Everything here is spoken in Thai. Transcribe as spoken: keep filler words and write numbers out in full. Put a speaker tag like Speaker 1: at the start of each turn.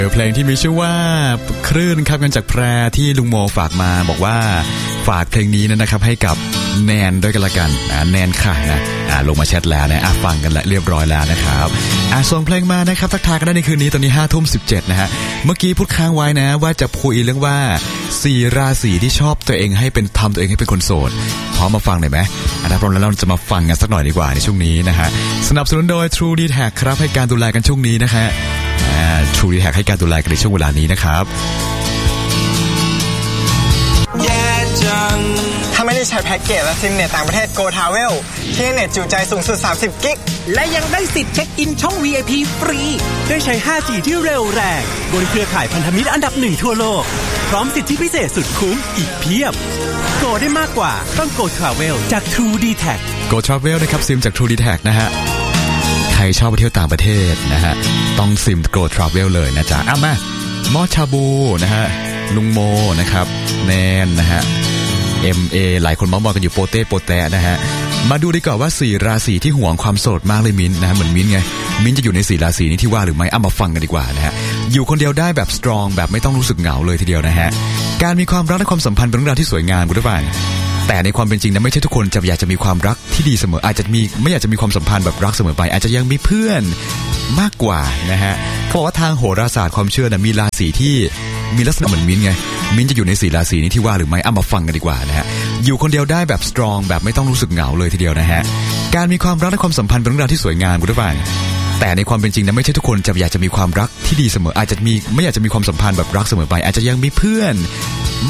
Speaker 1: เพลงที่มีชื่อว่าคลื่นครับกันจากแพรที่ลุงโมฝากมาบอกว่าฝากเพลงนี้นะครับให้กับแนนด้วยกันละกันแนนค่ะนะลงมาแชทแล้วนะฟังกันแล้วเรียบร้อยแล้วนะครับส่งเพลงมานะครับทักทายกันได้ในคืนนี้ตอนนี้ห้าทุ่มสิบเจ็ดนะฮะเมื่อกี้พูดค้างไว้นะว่าจะคุยเรื่องว่าสี่ราศีที่ชอบตัวเองให้เป็นทำตัวเองให้เป็นคนโสดพร้อมมาฟังหน่อยไหมอันนั้นพร้อมแล้วเราจะมาฟังกันสักหน่อยดีกว่าในช่วงนี้นะฮะสนับสนุนโดย True ดี แท็ก ครับให้การดูแลกันช่วงนี้นะฮะTrue ดี แท็ก ให้การดูแลกันในช่วงเวลานี้นะครับ
Speaker 2: ถ้าไม่ได้ใช้แพ็กเกจและซิมเน็ตต่างประเทศ Go Travel ที่เน็ตจุใจสูงสุดสามสิบกิก
Speaker 3: และยังได้สิทธิ์เช็คอินช่อง วี ไอ พี ฟรีได้ใช้ ห้าจี ที่เร็วแรงบนเครือข่ายพันธมิตรอันดับหนึ่งทั่วโลกพร้อมสิทธิพิเศษสุดคุ้มอีกเพียบ Go ได้มากกว่าต้อง Go Travel จาก True ดี แท็ก
Speaker 1: Go Travel นะครับซิมจาก True ดี แท็ก นะฮะใครชอบไปเที่ยวต่างประเทศนะฮะต้องซิม Go Travel เลยนะจ๊ะอ่ะมามอชาบูนะฮะลุงโมนะครับแนนนะฮะเอ็ม เอ หลายคนเมาส์มอยกันอยู่โปเต้โปแตะนะฮะมาดูดีกว่าว่าสี่ราศีที่ห่วงความโสดมากเลยมิ้นนะฮะเหมือนมิ้นไงมิ้นจะอยู่ในสี่ราศีนี้ที่ว่าหรือไม่เอามาฟังกันดีกว่านะฮะอยู่คนเดียวได้แบบสตรองแบบไม่ต้องรู้สึกเหงาเลยทีเดียวนะฮะการมีความรักและความสัมพันธ์เป็นเรื่องราวที่สวยงามคุณผู้ฟังแต่ในความเป็นจริงนะไม่ใช่ทุกคนจะอยากจะมีความรักที่ดีเสมออาจจะมีไม่อยากจะมีความสัมพันธ์แบบรักเสมอไปอาจจะยังมีเพื่อนมากกว่านะฮะเพราะว่าทางโหราศาสตร์ความเชื่อนะมีราศีที่มีลักษณะเหมือนมิ้นไงมิ้นจะอยู่ในสี่ราศีนี้ที่ว่าหรือไม่เอามาฟังกันดีกว่านะฮะอยู่คนเดียวได้แบบสตรองแบบไม่ต้องรู้สึกเหงาเลยทีเดียวนะฮะการมีความรักและความสัมพันธ์เป็นเรื่องราวที่สวยงามคุณผู้ฟังแต่ในความเป็นจริงนะไม่ใช่ทุกคนจะอยากจะมีความรักที่ดีเสมออาจจะมีไม่อยากจะมีความสัมพันธ์แบบรักเสมอไปอาจจะยังมีเพื่อน